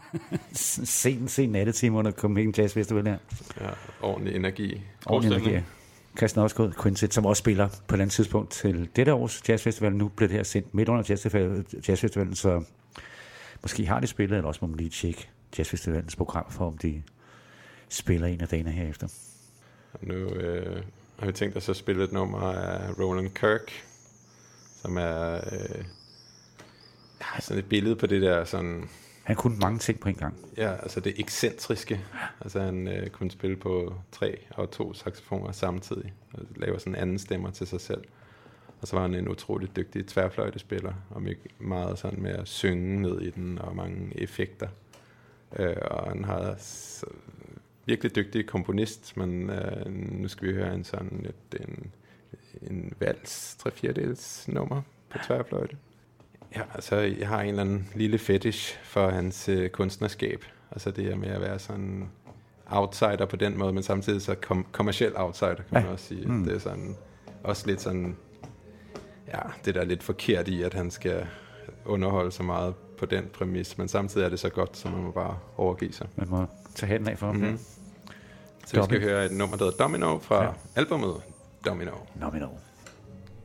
sen nattetimer under Copenhagen Jazz Festival her. Ja, ordentlig energi. Ordentlig energi, ja. Christian Osgaard Quintet, som også spiller på et andet tidspunkt til dette års Jazzfestival. Nu bliver det her sendt midt under Jazzfestivalen, så måske har de spillet, eller også må man lige tjekke Jazzfestivalens program for, om de spiller en af dagene herefter. Nu har vi tænkt os at spille et nummer af Roland Kirk, som er sådan et billede på det der sådan... Han kunne mange ting på en gang. Ja, altså det ekscentriske. Altså han kunne spille på 3 og 2 saxofoner samtidig, og laver sådan anden stemmer til sig selv. Og så var han en utrolig dygtig tværfløjtespiller, og meget sådan med at synge ned i den, og mange effekter. Og han har virkelig dygtig komponist, men nu skal vi høre en vals 3/4 nummer på tværfløjte. Ja, altså jeg har en eller anden lille fetish for hans kunstnerskab. Altså det her med at være sådan outsider på den måde, men samtidig så kommerciel outsider, kan man også sige. Det er sådan, også lidt sådan, ja, det der er lidt forkert i, at han skal underholde så meget på den præmis, men samtidig er det så godt, så man må bare overgive sig. Man må tage hænden af for ham. Så vi skal høre et nummer, der hedder Domino fra albumet Domino. Domino.